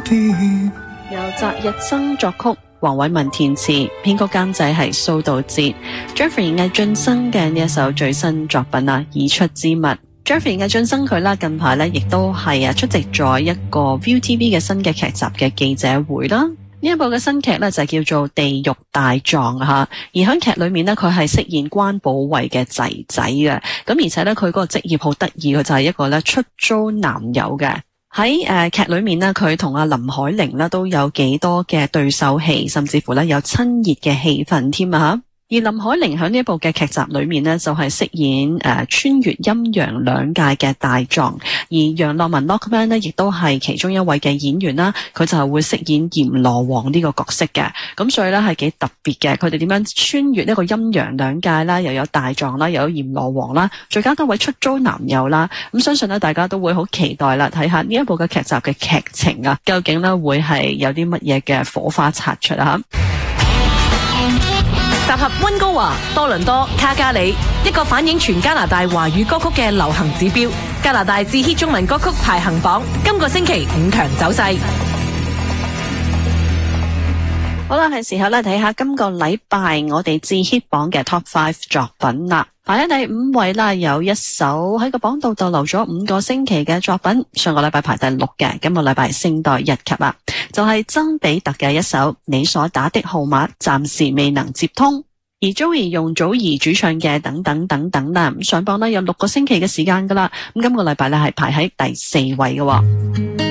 變。 由澤日生作曲，黃偉文填詞，編曲監製係蘇道哲。Jeffrey 魏浚笙嘅呢一首最新作品啊，已出之物。Jeffrey 魏浚笙佢啦，近排咧亦都係出席咗一個 ViuTV 嘅新嘅劇集嘅記者會啦。呢一部嘅新劇咧就叫做《地獄大狀》吓，而喺劇裏面咧佢係飾演關寶慧嘅仔仔嘅，咁而且咧佢嗰個職業好得意，佢就係一個咧出租男友嘅。喺劇裏面咧，佢同阿林海玲咧都有幾多嘅對手戲，甚至乎咧有親熱嘅戲份添啊吓。而林海玲喺呢一部嘅劇集裏面呢，就係飾演穿越陰陽兩界嘅大狀，而楊樂文 Lockman 呢亦都係其中一位嘅演員啦，佢就係會飾演閻羅王呢個角色嘅，咁所以呢係幾特別嘅。佢哋點樣穿越呢個陰陽兩界啦，又有大狀啦，又有閻羅王啦，再加多位出租男友啦，咁相信呢大家都會好期待啦，睇下呢一部嘅劇集嘅劇情啊，究竟呢會係有啲乜嘢嘅火花擦出啊！ 集合溫哥華、多倫多、卡加里，一個反映全加拿大華語歌曲嘅流行指標。加拿大至 hit 中文歌曲排行榜，今個星期5強走勢。 好啦，係時候咧睇下今個禮拜我哋至 hit 榜嘅 top 5作品啦。排喺第5位啦，有一首喺個榜度逗留咗5個星期嘅作品，上個禮拜排第6嘅，今個禮拜升到1級啦，就係曾比特嘅一首你所打的號碼暫時未能接通，而 Joey 容祖兒主唱嘅等等等等啦，上榜呢有6個星期嘅時間噶啦，咁今個禮拜呢係排喺第4位嘅。